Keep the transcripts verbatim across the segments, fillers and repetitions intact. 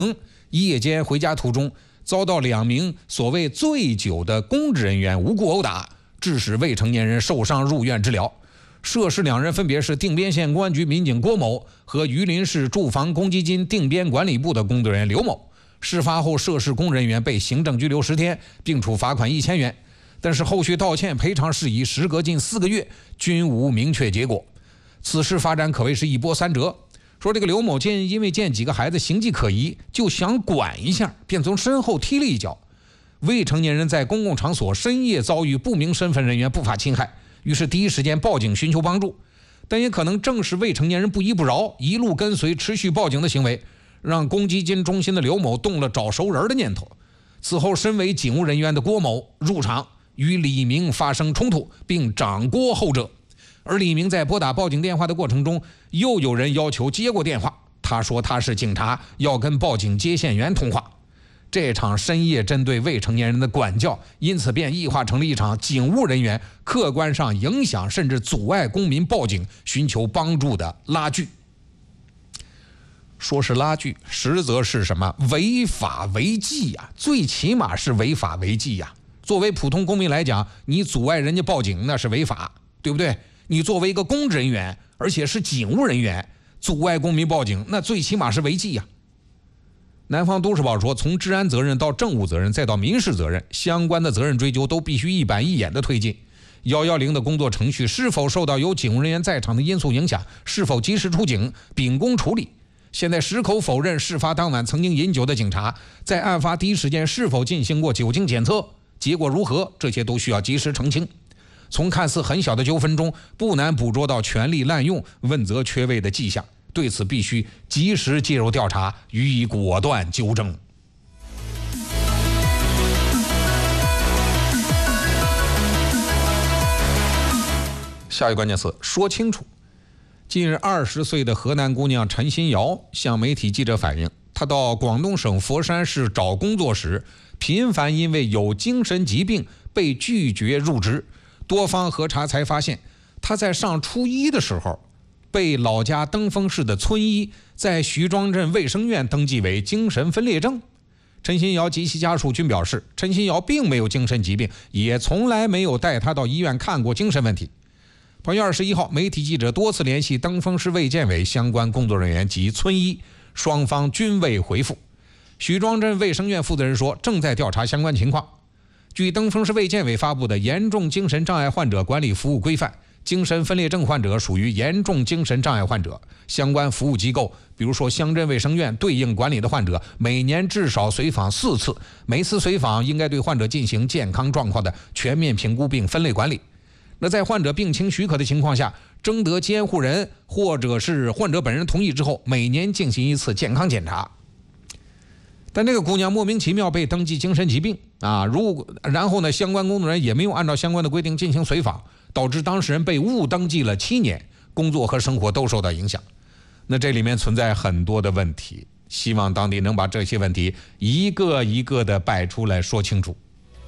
夜间回家途中遭到两名所谓醉酒的公职人员无故殴打，致使未成年人受伤入院治疗。涉事两人分别是定边县公安局民警郭某和榆林市住房公积金定边管理部的工作人员刘某。事发后，涉事工人员被行政拘留十天，并处罚款一千元。但是后续道歉赔偿事宜时隔近四个月，均无明确结果。此事发展可谓是一波三折。说这个刘某见因为见几个孩子形迹可疑，就想管一下，便从身后踢了一脚。未成年人在公共场所深夜遭遇不明身份人员不法侵害，于是第一时间报警寻求帮助。但也可能正是未成年人不依不饶，一路跟随持续报警的行为，让公积金中心的刘某动了找熟人的念头。此后，身为警务人员的郭某入场与李明发生冲突，并掌掴后者。而李明在拨打报警电话的过程中，又有人要求接过电话，他说他是警察，要跟报警接线员通话。这场深夜针对未成年人的管教，因此便异化成了一场警务人员客观上影响甚至阻碍公民报警寻求帮助的拉锯。说是拉锯，实则是什么？违法违纪呀、啊！最起码是违法违纪呀、啊！作为普通公民来讲，你阻碍人家报警那是违法，对不对？你作为一个公职人员，而且是警务人员，阻碍公民报警，那最起码是违纪呀、啊。南方都市报说，从治安责任到政务责任再到民事责任，相关的责任追究都必须一板一眼的推进。一一零的工作程序是否受到有警务人员在场的因素影响，是否及时出警秉公处理，现在矢口否认事发当晚曾经饮酒的警察，在案发第一时间是否进行过酒精检测，结果如何，这些都需要及时澄清。从看似很小的纠纷中，不难捕捉到权力滥用、问责缺位的迹象，对此必须及时介入调查，予以果断纠正。下一个关键词，说清楚。近日，二十岁的河南姑娘陈新瑶向媒体记者反映，她到广东省佛山市找工作时，频繁因为有精神疾病被拒绝入职。多方核查才发现，她在上初一的时候，被老家登封市的村医在徐庄镇卫生院登记为精神分裂症。陈新瑶及其家属均表示，陈新瑶并没有精神疾病，也从来没有带她到医院看过精神问题。八月二十一号，媒体记者多次联系登封市卫健委相关工作人员及村医，双方均未回复。徐庄镇卫生院负责人说，正在调查相关情况。据登封市卫健委发布的《严重精神障碍患者管理服务规范》，精神分裂症患者属于严重精神障碍患者，相关服务机构，比如说乡镇卫生院对应管理的患者，每年至少随访四次，每次随访应该对患者进行健康状况的全面评估并分类管理。那在患者病情许可的情况下，征得监护人或者是患者本人同意之后，每年进行一次健康检查。但这个姑娘莫名其妙被登记精神疾病啊，如然后呢，相关工作人员也没有按照相关的规定进行随访，导致当事人被误登记了七年，工作和生活都受到影响。那这里面存在很多的问题，希望当地能把这些问题一个一个的摆出来说清楚。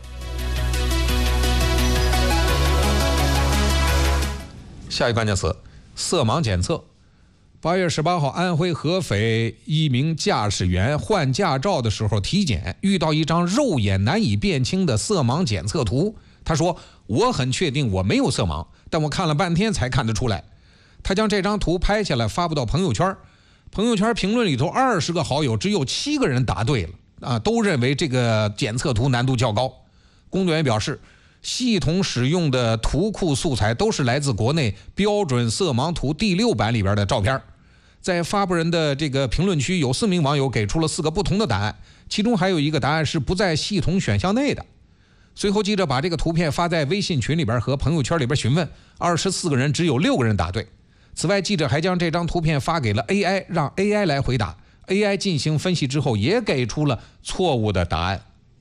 下一个关键词，色盲检测。八月十八号，安徽合肥一名驾驶员换驾照的时候体检，遇到一张肉眼难以辨清的色盲检测图。他说，我很确定我没有色盲，但我看了半天才看得出来。他将这张图拍下来发布到朋友圈，朋友圈评论里头二十个好友，只有七个人答对了啊，都认为这个检测图难度较高。工作人员表示，系统使用的图库素材都是来自国内标准色盲图第六版里边的照片。在发布人的这个评论区，有四名网友给出了四个不同的答案，其中还有一个答案是不在系统选项内的。随后记者把这个图片发在微信群里边和朋友圈里边询问，二十四个人只有六个人答对。此外，记者还将这张图片发给了 A I， 让 A I 来回答。A I 进行分析之后，也给出了错误的答案。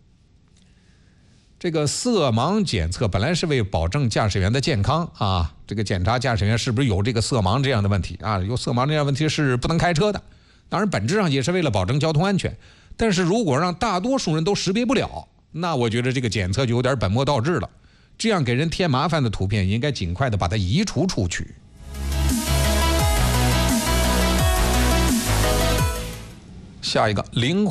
这个色盲检测本来是为保证驾驶员的健康啊，这个检查驾驶员是不是有这个色盲这样的问题啊，有色盲这样的问题是不能开车的。当然本质上也是为了保证交通安全，但是如果让大多数人都识别不了，那我觉得这个检测就有点本末倒置了。这样给人添麻烦的图片应该尽快的把它移除出去。 下一个灵